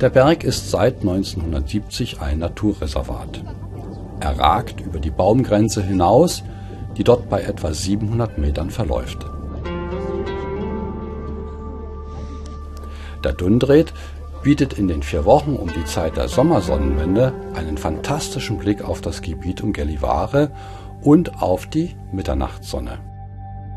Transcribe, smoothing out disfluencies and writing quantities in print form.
Der Berg ist seit 1970 ein Naturreservat. Er ragt über die Baumgrenze hinaus, die dort bei etwa 700 Metern verläuft. Der Dundreed bietet in den 4 Wochen um die Zeit der Sommersonnenwende einen fantastischen Blick auf das Gebiet um Gällivare und auf die Mitternachtssonne.